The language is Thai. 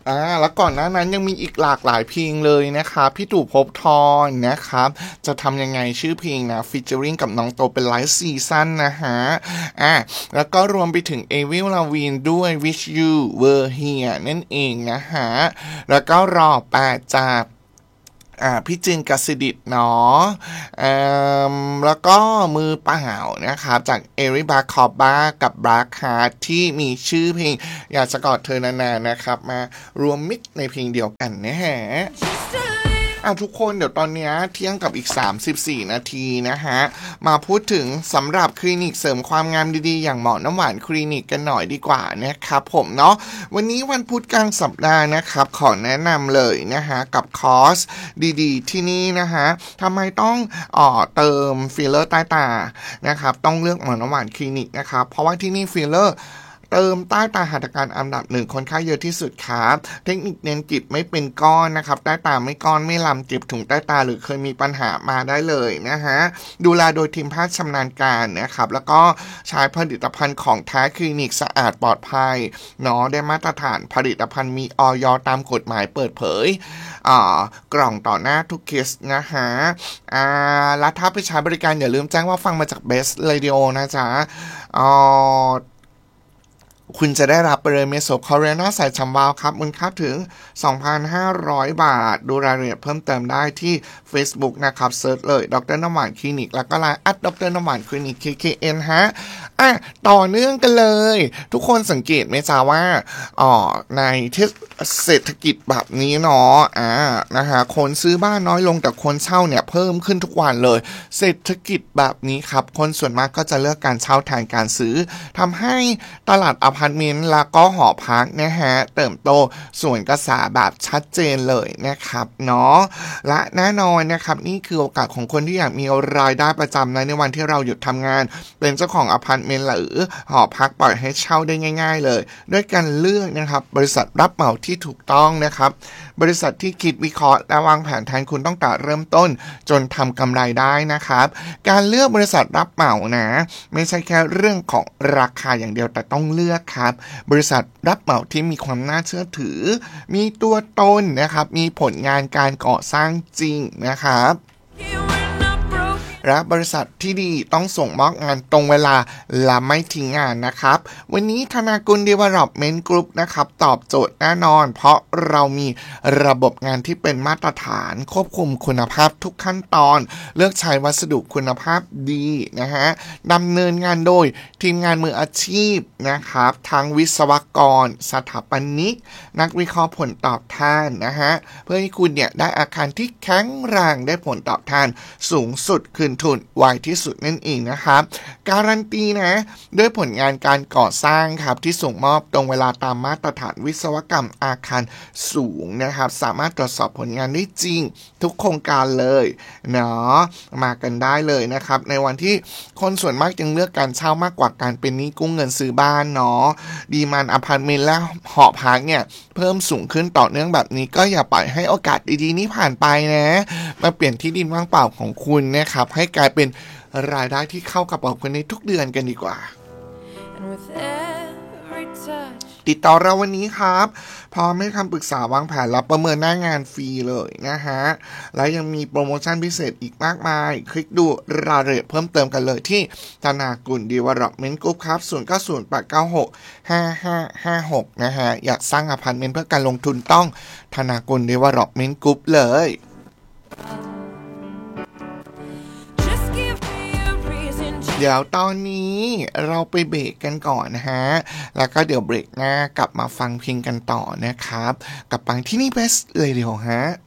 แล้วก่อนหน้านั้นยังมีอีกหลากหลายเพลงเลยนะครับพี่ตู่ภพทรนะครับจะทำยังไงชื่อเพลงนะฟีเจอริ่งกับน้องโตเป็นไลฟ์ซีซั่นนะฮะแล้วก็รวมไปถึงเอวิลลาวีนด้วย Wish You Were Here นั่นเองนะฮะแล้วก็รอ8จากพี่จึงกสิดิตเนาะแล้วก็มือเปล่านะครับจากเอริบาคอบบ้ากับบราคาร์ที่มีชื่อเพลงอยากจะกอดเธอนานๆนะครับมารวมมิตรในเพลงเดียวกันนะฮะทุกคนเดี๋ยวตอนนี้เที่ยงกับอีก34นาทีนะฮะมาพูดถึงสำหรับคลินิกเสริมความงามดีๆอย่างหมอน้ำหวานคลินิกกันหน่อยดีกว่านะครับผมเนาะวันนี้วันพุธกลางสัปดาห์นะครับขอแนะนำเลยนะฮะกับคอร์สดีๆที่นี่นะฮะทำไมต้องเติมฟิลเลอร์ใต้ตานะครับต้องเลือกหมอน้ำหวานคลินิกนะครับเพราะว่าที่นี่ฟิลเลอร์เติมใต้ตาหัตถการอันดับ1คนไข้เยอะที่สุดครับเทคนิคเน้นจิบไม่เป็นก้อนนะครับใต้ตาไม่ก้อนไม่ลำจิบถุงใต้ตาหรือเคยมีปัญหามาได้เลยนะฮะดูแลโดยทีมแพทย์ชำนาญการนะครับแล้วก็ใช้ผลิตภัณฑ์ของแท้คลินิกสะอาดปลอดภัยเนาะได้มาตรฐานผลิตภัณฑ์มีอย.ตามกฎหมายเปิดเผยกล่องต่อหน้าทุกเคสนะฮะแล้วถ้าไปใช้บริการอย่าลืมแจ้งว่าฟังมาจาก Best Radio นะจ๊ะคุณจะได้รับไปเลยเมโซคอเรนาใส่ชำวาวครับมูลค่าถึง 2,500 บาทดูรายละเอียดเพิ่มเติมได้ที่ Facebook นะครับเซิร์ชเลยดร.น้ำหวานคลินิกแล้วก็ไลน์ดร.น้ำหวานคลินิก KKN ฮะต่อเนื่องกันเลยทุกคนสังเกตไหมจ๊ะว่าในเศรษฐกิจแบบนี้เนาะนะฮะคนซื้อบ้านน้อยลงแต่คนเช่าเนี่ยเพิ่มขึ้นทุกวันเลยเศรษฐกิจแบบนี้ครับคนส่วนมากก็จะเลือกการเช่าแทนการซื้อทำให้ตลาดอพาร์ตเมนต์แล้วก็หอพักนะฮะเติบโตส่วนกระแสแบบชัดเจนเลยนะครับเนาะและแน่นอนนะครับนี่คือโอกาสของคนที่อยากมีรายได้ประจำในวันที่เราหยุดทำงานเป็นเจ้าของอพาร์ตเมนต์หรือหอพักปล่อยให้เช่าได้ง่ายๆเลยด้วยการเลือกนะครับบริษัทรับเหมาที่ถูกต้องนะครับบริษัทที่คิดวิเคราะห์และวางแผนแทนคุณตั้งแต่เริ่มต้นจนทำกำไรได้นะครับการเลือกบริษัทรับเหมานะไม่ใช่แค่เรื่องของราคาอย่างเดียวแต่ต้องเลือกครับบริษัทรับเหมาที่มีความน่าเชื่อถือมีตัวตนนะครับมีผลงานการก่อสร้างจริงนะครับและบริษัทที่ดีต้องส่งมอบงานตรงเวลาและไม่ทิ้งงานนะครับวันนี้ธนากุล Development Group นะครับตอบโจทย์แน่นอนเพราะเรามีระบบงานที่เป็นมาตรฐานควบคุมคุณภาพทุกขั้นตอนเลือกใช้วัสดุคุณภาพดีนะฮะดำเนินงานโดยทีมงานมืออาชีพนะครับทั้งวิศวกรสถาปนิกนักวิเคราะห์ผลตอบแทนนะฮะเพื่อให้คุณเนี่ยได้อาคารที่แข็งแรงได้ผลตอบแทนสูงสุดคืนทุนไวที่สุดนั่นเองนะครับการันตีนะด้วยผลงานการก่อสร้างครับที่ส่งมอบตรงเวลาตามมาตรฐานวิศวกรรมอาคารสูงนะครับสามารถตรวจสอบผลงานได้จริงทุกโครงการเลยเนาะมากันได้เลยนะครับในวันที่คนส่วนมากยังเลือกการเช่ามากกว่าการเป็นหนี้กู้เงินซื้อบ้านเนาะดีมานด์อพาร์ตเมนต์และหอพักเนี่ยเพิ่มสูงขึ้นต่อเนื่องแบบนี้ก็อย่าปล่อยให้โอกาสดีๆนี้ผ่านไปนะมาเปลี่ยนที่ดินว่างเปล่าของคุณนะครับให้กลายเป็นรายได้ที่เข้ากระเป๋าคุณในทุกเดือนกันดีกว่าติดต่อเราวันนี้ครับพร้อมให้คำปรึกษาวางแผนรับประเมินหน้างานฟรีเลยนะฮะและยังมีโปรโมชั่นพิเศษอีกมากมายคลิกดูรายละเอียดเพิ่มเติมกันเลยที่ธนากุล Development Group ครับ0908965556นะฮะอยากสร้างอพาร์ตเมนต์เพื่อการลงทุนต้องธนากุล Development Group เลยเดี๋ยวตอนนี้เราไปเบรกกันก่อนนะฮะแล้วก็เดี๋ยวเบรกหน้ากลับมาฟังเพลงกันต่อนะครับกับฟังที่นี่ Best Radio ฮะ